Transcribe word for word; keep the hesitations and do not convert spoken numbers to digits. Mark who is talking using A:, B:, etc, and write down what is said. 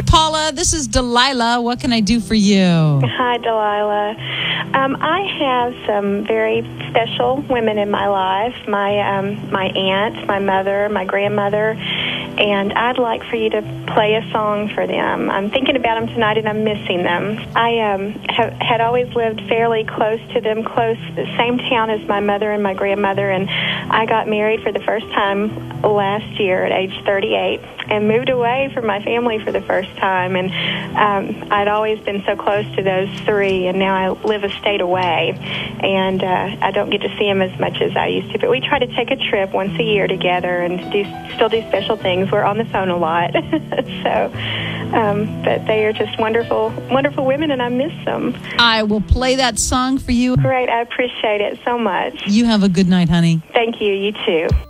A: Paula, this is Delilah. What can I do for you?
B: Hi, Delilah. Um, I have some very special women in my life. My um, my aunt, my mother, my grandmother, and I'd like for you to play a song for them. I'm thinking about them tonight, and I'm missing them. I um, have, had always lived fairly close to them, close, the same town as my mother and my grandmother, and I got married for the first time last year at age thirty-eight and moved away from my family for the first time. And um, I'd always been so close to those three, and now I live a state away, and uh, I don't get to see them as much as I used to. But we try to take a trip once a year together and do still do special things. We're on the phone a lot. so, um, but they are just wonderful, wonderful women, and I miss them.
A: I will play that song for you.
B: Great. I appreciate it so much.
A: You have a good night, honey.
B: Thank you. You too.